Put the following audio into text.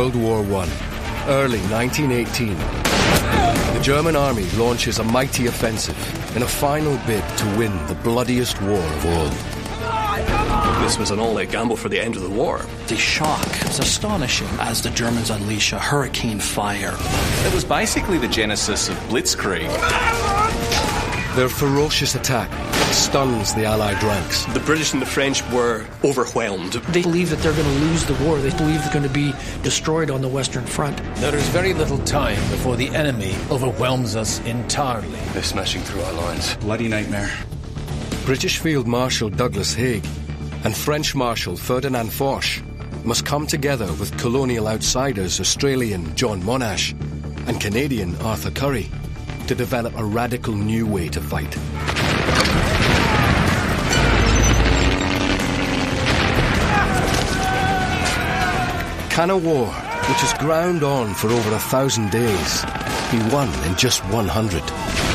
World War I, early 1918. The German army launches a mighty offensive in a final bid to win the bloodiest war of all. This was an all-out gamble for the end of the war. The shock is astonishing as the Germans unleash a hurricane fire. It was basically the genesis of Blitzkrieg. Their ferocious attack stuns the Allied ranks. The British and the French were overwhelmed. They believe that they're going to lose the war. They believe they're going to be destroyed on the Western Front. There is very little time before the enemy overwhelms us entirely. They're smashing through our lines. Bloody nightmare. British Field Marshal Douglas Haig and French Marshal Ferdinand Foch must come together with colonial outsiders Australian John Monash and Canadian Arthur Currie to develop a radical new way to fight. Can a war, which has ground on for over 1,000 days, be won in just 100?